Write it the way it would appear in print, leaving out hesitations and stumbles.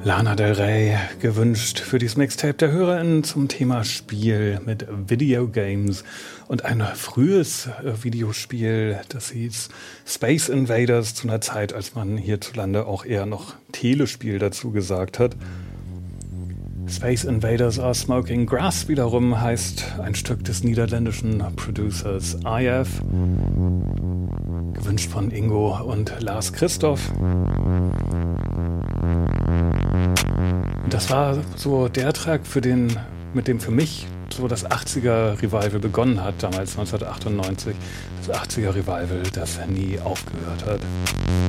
Lana Del Rey gewünscht für dieses Mixtape der HörerInnen zum Thema Spiel mit Videogames und ein frühes Videospiel, das hieß Space Invaders, zu einer Zeit, als man hierzulande auch eher noch Telespiel dazu gesagt hat. Space Invaders Are Smoking Grass wiederum heißt ein Stück des niederländischen Producers IF, gewünscht von Ingo und Lars Christoph. Das war so der Track, mit dem für mich so das 80er-Revival begonnen hat, damals 1998. Das 80er-Revival, das nie aufgehört hat.